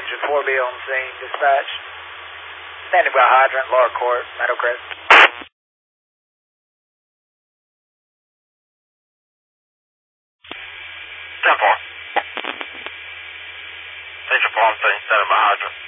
engine 4B on scene, dispatch. Standing by hydrant, lower court, Meadowcrest. 10-4. Station 4 on scene, standing by hydrant.